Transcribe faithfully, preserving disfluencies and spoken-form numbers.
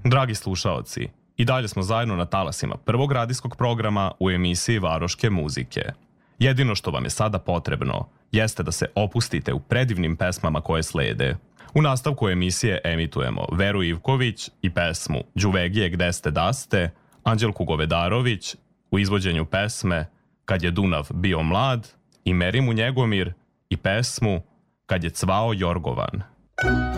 Dragi slušaoci, i dalje smo zajedno na talasima prvog radijskog programa u emisiji Varoške muzike. Jedino što vam je sada potrebno jeste da se opustite u predivnim pesmama koje slede. U nastavku emisije emitujemo Veru Ivković i pesmu Đuvegije gde ste da ste, Anđelku Govedarović u izvođenju pesme Kad je Dunav bio mlad i Merimu Njegomir i pesmu Kad je cvao Jorgovan.